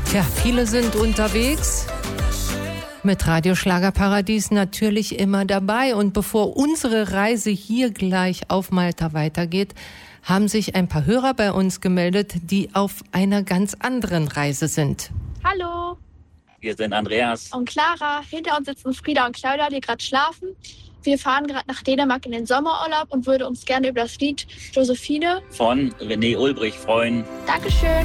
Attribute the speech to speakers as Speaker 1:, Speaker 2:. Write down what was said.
Speaker 1: Ja, viele sind unterwegs. Mit Radio Schlagerparadies natürlich immer dabei. Und bevor unsere Reise hier gleich auf Malta weitergeht, haben sich ein paar Hörer bei uns gemeldet, die auf einer ganz anderen Reise sind.
Speaker 2: Hallo.
Speaker 3: Wir sind Andreas
Speaker 2: und Clara. Hinter uns sitzen Frieda und Claudia, die gerade schlafen. Wir fahren gerade nach Dänemark in den Sommerurlaub und würden uns gerne über das Lied Josephine
Speaker 3: von René Ulbrich freuen.
Speaker 2: Dankeschön.